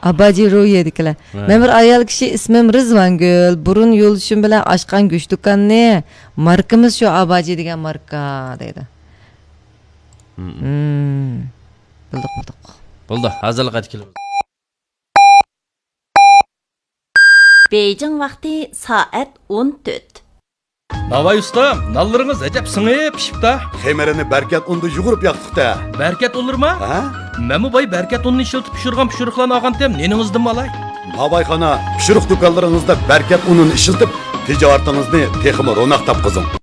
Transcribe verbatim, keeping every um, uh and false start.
Abaji Ro'yedikilar. Men bir ayol kishi ismim Rizvangul, burun yo'lishim bilan ochgan go'sht do'konni. Markamiz shu Abaji degan marka deydi. Hmm. Bildik, bildik. Bo'ldi, hazırlık etkili. Beijing vaqti soat o'n to'rt. Navay ustam, nallarınız acep sınıp pişipta. Xemerini berkat undu yugurup yaktık da. Berkat olur mu? Ha? Memu bay berkat ununu işiltip pişirgan pişiriklarını ağan tem, neningizdim malay? Babayxana, pişirik dükkanlarınızda berkat ununu işiltip ticaretinizni texmi ro'naq tapqizing.